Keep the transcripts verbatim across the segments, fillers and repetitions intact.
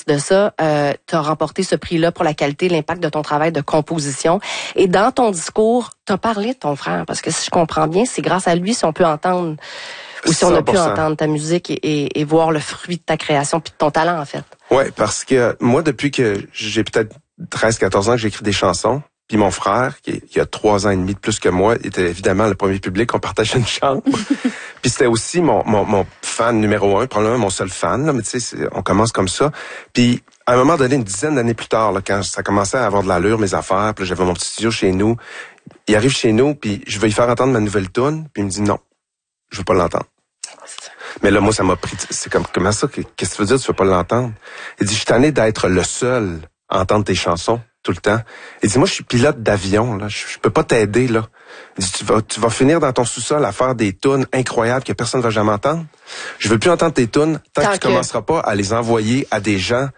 de ça, euh, tu as remporté ce prix-là pour la qualité et l'impact de ton travail de composition. Et dans ton discours, tu as parlé de ton frère, parce que si je comprends bien, c'est grâce à lui si on peut entendre, ou si on a pu entendre ta musique et, et, et voir le fruit de ta création puis de ton talent, en fait. Ouais, parce que moi, depuis que j'ai peut-être treize quatorze ans que j'écris des chansons, puis mon frère, qui, qui a trois ans et demi de plus que moi, était évidemment le premier public. On partageait une chambre. Puis c'était aussi mon, mon, mon fan numéro un, probablement mon seul fan. Là, mais tu sais, on commence comme ça. Puis à un moment donné, une dizaine d'années plus tard, là, quand ça commençait à avoir de l'allure, mes affaires, puis là, j'avais mon petit studio chez nous. Il arrive chez nous, puis je veux lui faire entendre ma nouvelle tune, puis il me dit non, je veux pas l'entendre. Mais là, moi, ça m'a pris... C'est comme, comment ça? Qu'est-ce que tu veux dire, tu veux pas l'entendre? Il dit, je suis tanné d'être le seul à entendre tes chansons tout le temps. Il dit, moi, je suis pilote d'avion, là. Je, je peux pas t'aider, là. Il dit, tu vas, tu vas finir dans ton sous-sol à faire des tunes incroyables que personne ne va jamais entendre. Je veux plus entendre tes tunes tant, tant que tu que... commenceras pas à les envoyer à des gens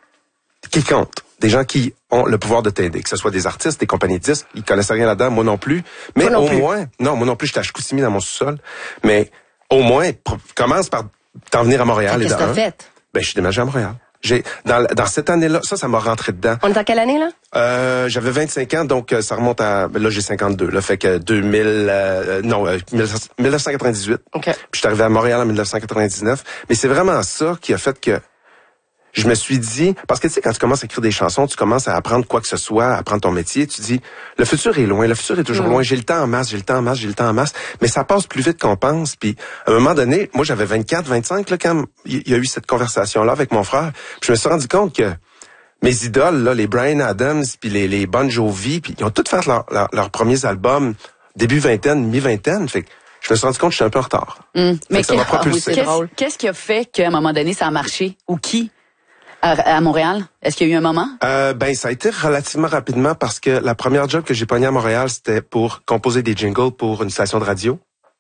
qui comptent. Des gens qui ont le pouvoir de t'aider. Que ce soit des artistes, des compagnies de disques. Ils connaissent rien là-dedans, moi non plus. Mais non au plus. moins... Non, moi non plus, j'étais à Chicoutimi dans mon sous-sol. Mais au moins, commence par t'en venir à Montréal. Qu'est-ce que t'as fait? Ben, je suis déménagé à Montréal. J'ai dans dans cette année-là, ça, ça m'a rentré dedans. On est en quelle année là? Euh, j'avais vingt-cinq ans, donc ça remonte à là j'ai cinquante-deux. Là, fait que deux mille, euh, non, euh, dix-neuf cent quatre-vingt-dix-huit. Okay. Puis je suis arrivé à Montréal en dix-neuf cent quatre-vingt-dix-neuf. Mais c'est vraiment ça qui a fait que je me suis dit, parce que tu sais, quand tu commences à écrire des chansons, tu commences à apprendre quoi que ce soit, à apprendre ton métier, tu dis, le futur est loin, le futur est toujours mmh. loin, j'ai le temps en masse, j'ai le temps en masse, j'ai le temps en masse, mais ça passe plus vite qu'on pense. Puis à un moment donné, moi j'avais vingt-quatre, vingt-cinq là quand il y a eu cette conversation-là avec mon frère, puis je me suis rendu compte que mes idoles, là, les Bryan Adams, puis les, les Bon Jovi, puis ils ont tous fait leur, leur, leurs premiers albums début vingtaine, mi-vingtaine, fait que je me suis rendu compte que j'étais un peu en retard. Mmh. Mais ça m'a propulsé. Qu'est-ce, qu'est-ce qui a fait qu'à un moment donné ça a marché ou qui? À, à Montréal? Est-ce qu'il y a eu un moment? Euh, ben, ça a été relativement rapidement parce que la première job que j'ai pognée à Montréal, c'était pour composer des jingles pour une station de radio.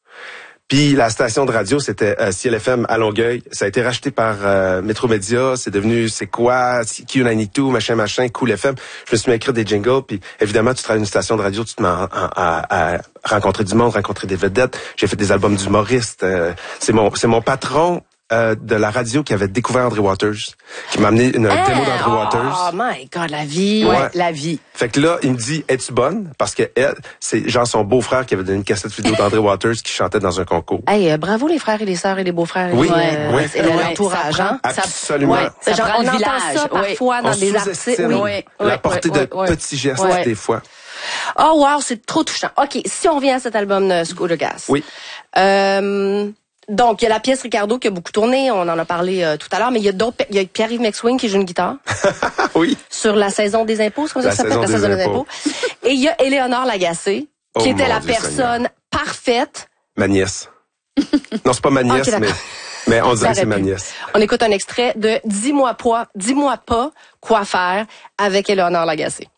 Puis la station de radio, c'était euh, C L F M à Longueuil. Ça a été racheté par euh, Métro-Média. C'est devenu C'est quoi? Q quatre-vingt-douze, machin, machin, Cool F M. Je me suis mis à écrire des jingles. Puis évidemment, tu travailles dans une station de radio, tu te mets à, à, à rencontrer du monde, rencontrer des vedettes. J'ai fait des albums d'humoristes. Euh, c'est mon, c'est mon patron Euh, de la radio qui avait découvert André Waters, qui m'a amené une hey, démo d'André oh, Waters. Oh my God, la vie. Ouais, ouais, la vie. Fait que là, il me dit, es-tu bonne? Parce que elle, c'est genre son beau-frère qui avait donné une cassette vidéo d'André Waters qui chantait dans un concours. Hey, euh, bravo les frères et les sœurs et les beaux-frères. Oui, euh, oui. Et l'entourage, hein? Absolument. Ouais, ça genre, prend on le entend village. ça parfois oui. dans on des artistes. Oui, oui. La oui, portée oui, de oui, petits gestes, oui. des fois. Oh wow, c'est trop touchant. OK, si on revient à cet album de Scooter Gas. Oui. Euh... Donc, il y a la pièce Ricardo qui a beaucoup tourné, on en a parlé euh, tout à l'heure, mais il y a d'autres, il y a Pierre-Yves McSwing qui joue une guitare. Oui. Sur la saison des impôts, c'est comme ça que ça s'appelle, la saison des impôts. Et il y a Éléonore Lagacé, qui oh était la Dieu personne Seigneur. parfaite. Ma nièce. Non, c'est pas ma nièce, okay, mais, mais on dirait que c'est ma nièce. On écoute un extrait de Dis-moi pas, dis-moi pas quoi faire avec Éléonore Lagacé.